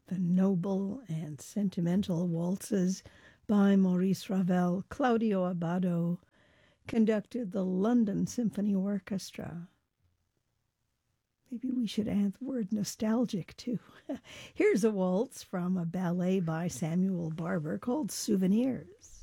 The noble and sentimental waltzes by Maurice Ravel. Claudio Abbado conducted the London Symphony Orchestra. Maybe we should add the word nostalgic too. Here's a waltz from a ballet by Samuel Barber called Souvenirs.